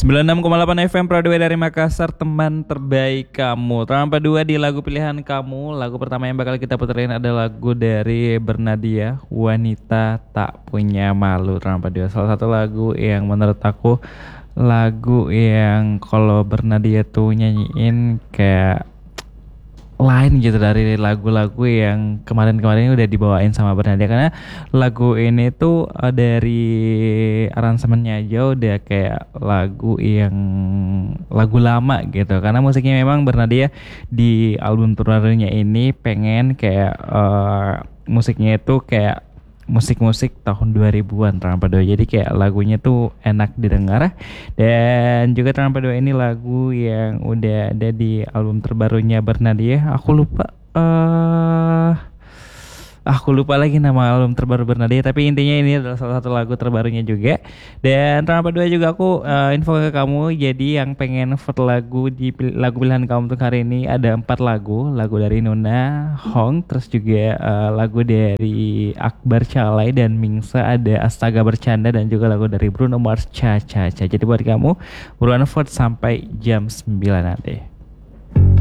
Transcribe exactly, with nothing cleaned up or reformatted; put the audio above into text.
sembilan puluh enam koma delapan F M Broadway dari Makassar, teman terbaik kamu. Tanpa dua di lagu pilihan kamu. Lagu pertama yang bakal kita puterin ada lagu dari Bernadia, Wanita Tak Punya Malu. Tanpa dua, salah satu lagu yang menurut aku lagu yang kalau Bernadia tuh nyanyiin kayak lain gitu dari lagu-lagu yang kemarin-kemarin udah dibawain sama Bernadia, karena lagu ini tuh uh, dari aransemennya aja udah kayak lagu yang lagu lama gitu, karena musiknya memang Bernadia di album terbarunya ini pengen kayak uh, musiknya itu kayak musik-musik tahun dua ribuan Tanpa Dua. Jadi kayak lagunya tuh enak didengar. Dan juga Tanpa Dua ini lagu yang udah ada di album terbarunya Bernadia. Aku lupa eh uh, Aku lupa lagi nama album terbaru Bernadia, tapi intinya ini adalah salah satu lagu terbarunya juga. Dan Tanpa Dua juga aku uh, info ke kamu, jadi yang pengen vote lagu di pil- lagu pilihan kamu untuk hari ini ada empat lagu. Lagu dari Nuna, Hong, terus juga uh, lagu dari Akbar Calai dan Mingsa ada Astaga Bercanda, dan juga lagu dari Bruno Mars, Cha Cha Cha. Jadi buat kamu buruan vote sampai jam sembilan nanti.